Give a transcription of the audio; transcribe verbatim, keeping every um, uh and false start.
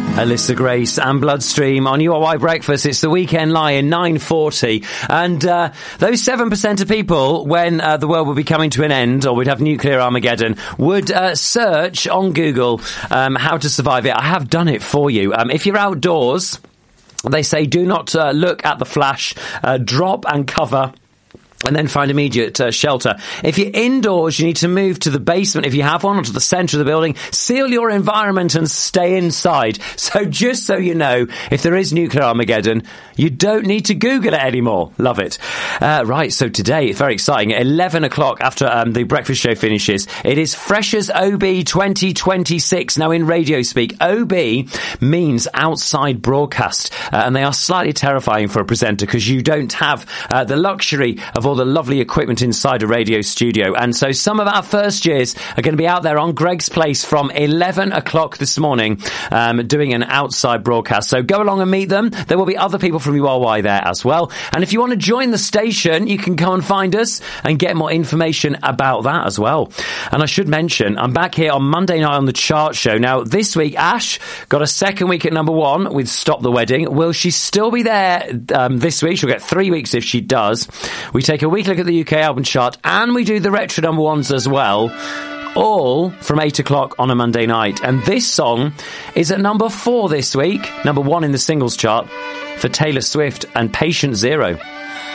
Alyssa Grace and Bloodstream on U R Y Breakfast. It's the Weekend Lie-In, nine forty. And uh, those seven percent of people, when uh, the world would be coming to an end, or we'd have nuclear Armageddon, would uh, search on Google um, how to survive it. I have done it for you. Um, if you're outdoors, they say do not uh, look at the flash, uh, drop and cover, and then find immediate uh, shelter. If you're indoors, you need to move to the basement, if you have one, or to the centre of the building. Seal your environment and stay inside. So just so you know, if there is nuclear Armageddon, you don't need to Google it anymore. Love it. Uh, right, so today, it's very exciting. At eleven o'clock, after um, the breakfast show finishes, it is Freshers O B twenty twenty-six. Now, in radio speak, O B means outside broadcast, uh, and they are slightly terrifying for a presenter because you don't have uh, the luxury of all the lovely equipment inside a radio studio. And so some of our first years are going to be out there on Greg's Place from eleven o'clock this morning, um, doing an outside broadcast. So go along and meet them. There will be other people from U R Y there as well. And if you want to join the station, you can come and find us and get more information about that as well. And I should mention, I'm back here on Monday night on the Chart Show. Now, this week, Ash got a second week at number one with Stop the Wedding. Will she still be there um, this week? She'll get three weeks if she does. We take a week look at the U K album chart, and we do the retro number ones as well, all from eight o'clock on a Monday night. And this song is at number four this week, number one in the singles chart for Taylor Swift and Patient Zero.